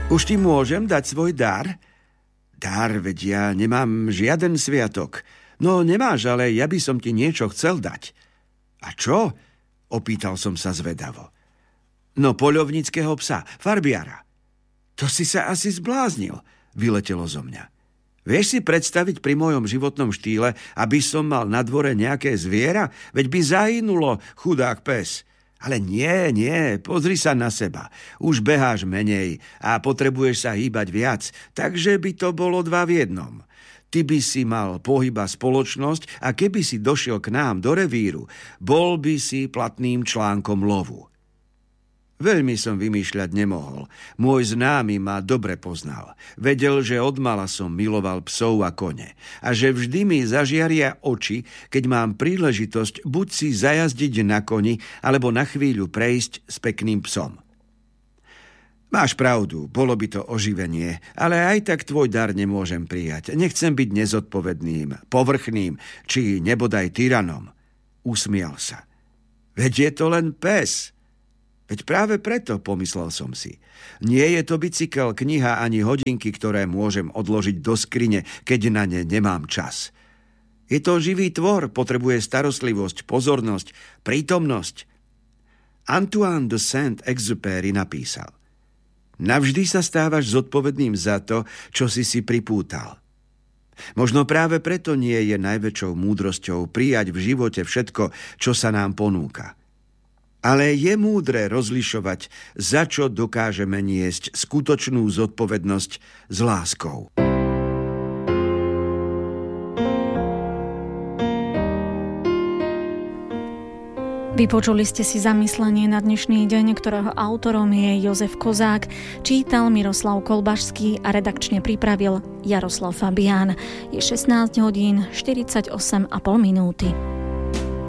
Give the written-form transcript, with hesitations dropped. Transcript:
Už ti môžem dať svoj dar? Dar, veď ja nemám žiaden sviatok. No nemáš, ale ja by som ti niečo chcel dať. A čo? Opýtal som sa zvedavo. No poľovníckeho psa, farbiara. To si sa asi zbláznil, vyletelo zo mňa. Vieš si predstaviť pri mojom životnom štýle, aby som mal na dvore nejaké zviera? Veď by zahynulo, chudák pes. Ale nie, pozri sa na seba. Už beháš menej a potrebuješ sa hýbať viac, takže by to bolo 2 v 1. Ty by si mal pohyba spoločnosť a keby si došiel k nám do revíru, bol by si platným článkom lovu. Veľmi som vymýšľať nemohol. Môj známy ma dobre poznal. Vedel, že odmala som miloval psov a kone. A že vždy mi zažiaria oči, keď mám príležitosť buď si zajazdiť na koni, alebo na chvíľu prejsť s pekným psom. Máš pravdu, bolo by to oživenie, ale aj tak tvoj dar nemôžem prijať. Nechcem byť nezodpovedným, povrchným, či nebodaj tyranom. Usmial sa. Veď je to len pes. Veď práve preto, pomyslel som si. Nie je to bicykel, kniha ani hodinky, ktoré môžem odložiť do skrine, keď na ne nemám čas. Je to živý tvor, potrebuje starostlivosť, pozornosť, prítomnosť. Antoine de Saint-Exupéry napísal: Navždy sa stávaš zodpovedným za to, čo si pripútal. Možno práve preto nie je najväčšou múdrosťou prijať v živote všetko, čo sa nám ponúka. Ale je múdre rozlišovať, za čo dokážeme niesť skutočnú zodpovednosť s láskou. Vypočuli ste si zamyslenie na dnešný deň, ktorého autorom je Jozef Kozák, čítal Miroslav Kolbašský a redakčne pripravil Jaroslav Fabián. Je 16 hodín 48,5 minúty.